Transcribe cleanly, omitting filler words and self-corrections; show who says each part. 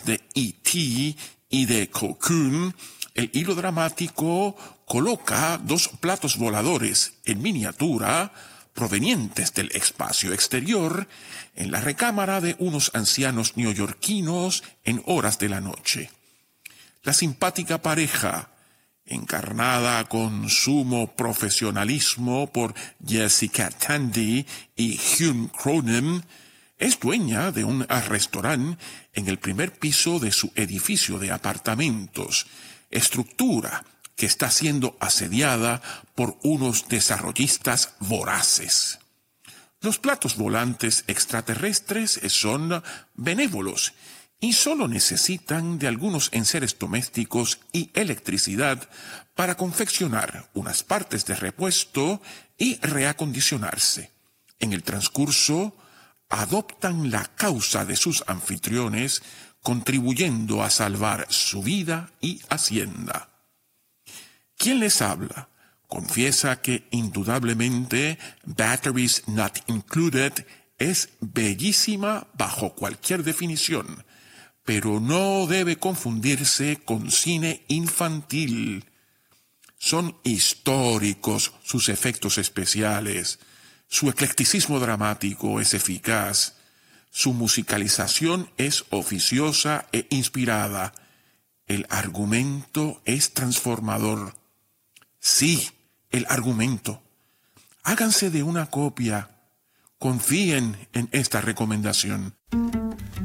Speaker 1: de E.T. y de Cocoon, el hilo dramático coloca dos platos voladores en miniatura provenientes del espacio exterior en la recámara de unos ancianos neoyorquinos en horas de la noche. La simpática pareja, encarnada con sumo profesionalismo por Jessica Tandy y Hugh Cronin, es dueña de un restaurante en el primer piso de su edificio de apartamentos, estructura que está siendo asediada por unos desarrollistas voraces. Los platos volantes extraterrestres son benévolos y solo necesitan de algunos enseres domésticos y electricidad para confeccionar unas partes de repuesto y reacondicionarse. En el transcurso, adoptan la causa de sus anfitriones, contribuyendo a salvar su vida y hacienda. ¿Quién les habla? Confiesa que indudablemente Batteries Not Included es bellísima bajo cualquier definición, pero no debe confundirse con cine infantil. Son históricos sus efectos especiales, su eclecticismo dramático es eficaz, su musicalización es oficiosa e inspirada, el argumento es transformador. Sí, el argumento. Háganse de una copia. Confíen en esta recomendación.